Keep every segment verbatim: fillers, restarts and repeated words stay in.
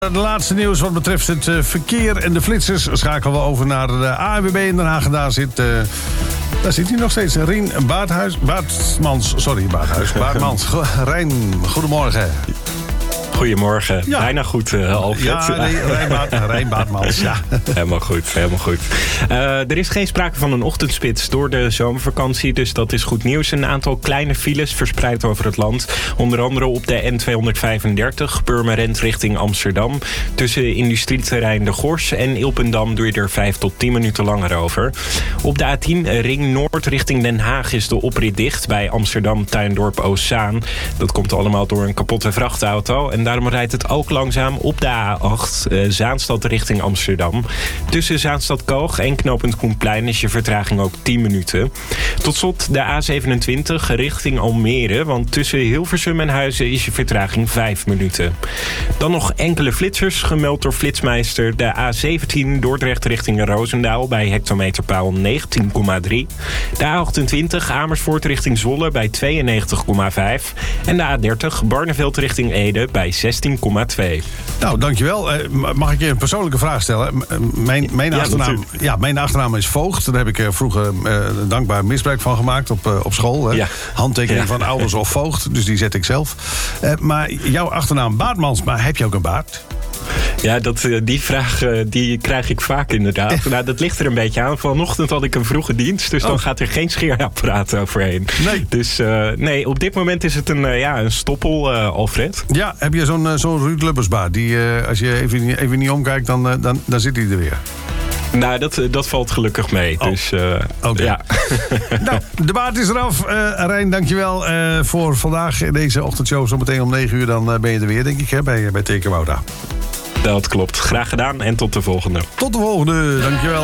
De laatste nieuws wat betreft het uh, verkeer en de flitsers schakelen we over naar de A N W B in Den Haag. En daar zit, uh, daar zit hij nog steeds. Rien Baarthuis, Baartmans, sorry Baarthuis, Baartmans. Rijn, goedemorgen. Goedemorgen. Ja. Bijna goed, uh, Alfred. Ja, nee, Rijn, Baart, Rijn Baartmans, ja. Helemaal goed, helemaal goed. Uh, er is geen sprake van een ochtendspits door de zomervakantie, dus dat is goed nieuws. Een aantal kleine files verspreid over het land. Onder andere op de N tweehonderdvijfendertig, Purmerend richting Amsterdam. Tussen industrieterrein De Gors en Ilpendam doe je er vijf tot tien minuten langer over. Op de A tien, Ring Noord richting Den Haag, is de oprit dicht bij Amsterdam Tuindorp Oostzaan. Dat komt allemaal door een kapotte vrachtauto. En daarom rijdt het ook langzaam op de A acht, uh, Zaanstad richting Amsterdam. Tussen Zaanstad-Koog en knooppunt Koenplein is je vertraging ook tien minuten. Tot slot de A zevenentwintig richting Almere, want tussen Hilversum en Huizen is je vertraging vijf minuten. Dan nog enkele flitsers, gemeld door Flitsmeister. De A zeventien Dordrecht richting Roosendaal bij hectometerpaal negentien komma drie. De A achtentwintig Amersfoort richting Zwolle bij tweeënnegentig komma vijf. En de A dertig Barneveld richting Ede bij zestien komma twee. Nou, dankjewel. Uh, mag ik je een persoonlijke vraag stellen? Mijn, mijn, ja, achternaam, ja, mijn achternaam is Voogd. Daar heb ik uh, vroeger uh, dankbaar misbruik van gemaakt op, uh, op school. Hè? Ja. Handtekening ja. van ouders of voogd, dus die zet ik zelf. Uh, maar jouw achternaam Baartmans, maar heb je ook een baard? Ja, dat, die vraag uh, die krijg ik vaak inderdaad. Nou, dat ligt er een beetje aan. Vanochtend had ik een vroege dienst, dus oh. dan gaat er geen scheerapparaat overheen. Nee. Dus uh, nee, op dit moment is het een, uh, ja, een stoppel, uh, Alfred. Ja, heb je zo'n, uh, zo'n Ruud Lubbersbaard? Die, uh, als je even, even niet omkijkt, dan, uh, dan, dan zit hij er weer. Nou, dat, dat valt gelukkig mee. Oh. Dus, uh, okay. ja. Nou, de baard is eraf. Uh, Rijn, dankjewel uh, voor vandaag. Deze ochtendshow, zometeen om negen uur, dan uh, ben je er weer, denk ik, hè, bij, bij Teken Wouda. Dat klopt. Graag gedaan en tot de volgende. Tot de volgende, dankjewel.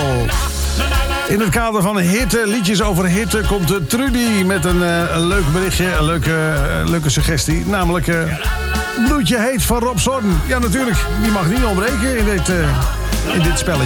In het kader van hitte, liedjes over hitte, komt uh, Trudy met een, uh, een leuk berichtje, een leuke, uh, leuke suggestie. Namelijk uh, Bloedje heet van Rob Zorn. Ja, natuurlijk, die mag niet ontbreken in dit, uh, in dit spelletje.